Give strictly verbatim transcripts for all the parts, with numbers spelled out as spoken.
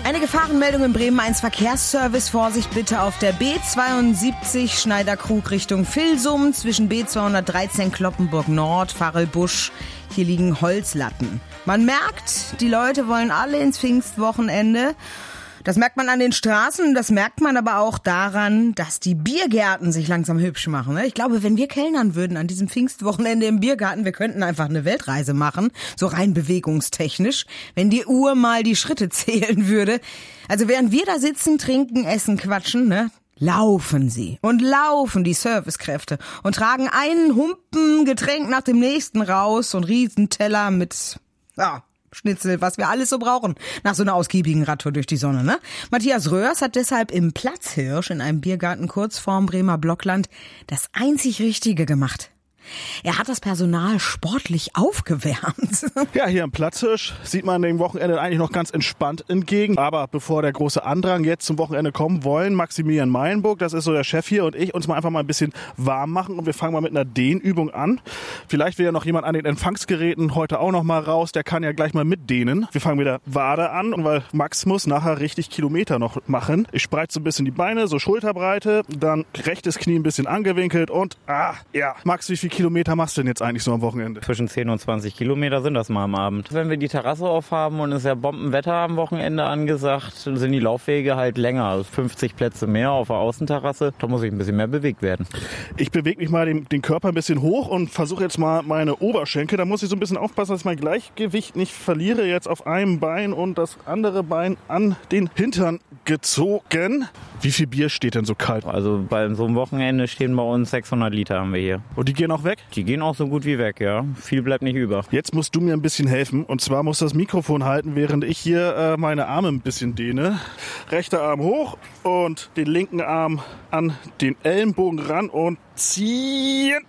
Eine Gefahrenmeldung in Bremen, eins Verkehrsservice. Vorsicht bitte auf der B zweiundsiebzig Schneiderkrug Richtung Vilsum zwischen B zweihundertdreizehn Cloppenburg Nord, Farrelbusch. Hier liegen Holzlatten. Man merkt, die Leute wollen alle ins Pfingstwochenende. Das merkt man an den Straßen, das merkt man aber auch daran, dass die Biergärten sich langsam hübsch machen. Ich glaube, wenn wir kellnern würden an diesem Pfingstwochenende im Biergarten, wir könnten einfach eine Weltreise machen, so rein bewegungstechnisch, wenn die Uhr mal die Schritte zählen würde. Also während wir da sitzen, trinken, essen, quatschen, ne? Laufen sie und laufen die Servicekräfte und tragen einen Humpen Getränk nach dem nächsten raus und Riesenteller mit, ja, Schnitzel, was wir alles so brauchen nach so einer ausgiebigen Radtour durch die Sonne, ne? Matthias Röhrs hat deshalb im Platzhirsch in einem Biergarten kurz vorm Bremer Blockland das einzig Richtige gemacht. Er hat das Personal sportlich aufgewärmt. Ja, hier im Platzhirsch sieht man dem Wochenende eigentlich noch ganz entspannt entgegen. Aber bevor der große Andrang jetzt zum Wochenende kommen wollen, Maximilian Meilenburg, das ist so der Chef hier, und ich uns mal einfach mal ein bisschen warm machen. Und wir fangen mal mit einer Dehnübung an. Vielleicht will ja noch jemand an den Empfangsgeräten heute auch noch mal raus. Der kann ja gleich mal mitdehnen. Wir fangen mit der Wade an, weil Max muss nachher richtig Kilometer noch machen. Ich spreiz so ein bisschen die Beine, so Schulterbreite, dann rechtes Knie ein bisschen angewinkelt und, ah, ja. Max, wie viel Kilometer machst du denn jetzt eigentlich so am Wochenende? Zwischen zehn und zwanzig Kilometer sind das mal am Abend. Wenn wir die Terrasse aufhaben und es ist ja Bombenwetter am Wochenende angesagt, sind die Laufwege halt länger. Also fünfzig Plätze mehr auf der Außenterrasse. Da muss ich ein bisschen mehr bewegt werden. Ich bewege mich mal den, den Körper ein bisschen hoch und versuche jetzt mal meine Oberschenkel. Da muss ich so ein bisschen aufpassen, dass ich mein Gleichgewicht nicht verliere. Jetzt auf einem Bein und das andere Bein an den Hintern gezogen. Wie viel Bier steht denn so kalt? Also bei so einem Wochenende stehen bei uns sechshundert Liter haben wir hier. Und die gehen auch weg? Die gehen auch so gut wie weg, ja. Viel bleibt nicht über. Jetzt musst du mir ein bisschen helfen. Und zwar musst du das Mikrofon halten, während ich hier äh, meine Arme ein bisschen dehne. Rechter Arm hoch und den linken Arm an den Ellenbogen ran und ziehen.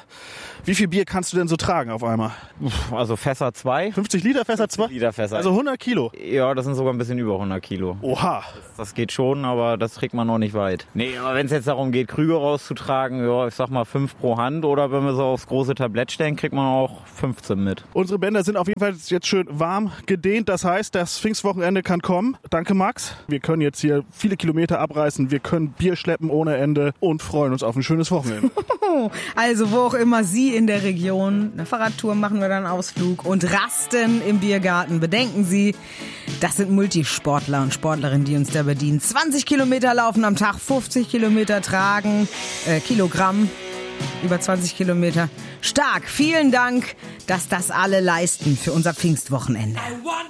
Wie viel Bier kannst du denn so tragen auf einmal? Also Fässer zwei. fünfzig Liter Fässer zwei? Liter Fässer. Also hundert Kilo? Ja, das sind sogar ein bisschen über hundert Kilo. Oha. Das, das geht schon, aber das kriegt man noch nicht weit. Nee, aber wenn es jetzt darum geht, Krüge rauszutragen, ja, ich sag mal fünf pro Hand, oder wenn wir so aufs große Tablett stellen, kriegt man auch fünfzehn mit. Unsere Bänder sind auf jeden Fall jetzt schön warm gedehnt. Das heißt, das Pfingstwochenende kann kommen. Danke, Max. Wir können jetzt hier viele Kilometer abreißen. Wir können Bier schleppen ohne Ende und freuen uns auf ein schönes Wochenende. Also wo auch immer Sie in der Region, eine Fahrradtour machen wir dann Ausflug und rasten im Biergarten. Bedenken Sie, das sind Multisportler und Sportlerinnen, die uns da bedienen. zwanzig Kilometer laufen am Tag, fünfzig Kilometer tragen, äh, Kilogramm, über zwanzig Kilometer. Stark, vielen Dank, dass das alle leisten für unser Pfingstwochenende.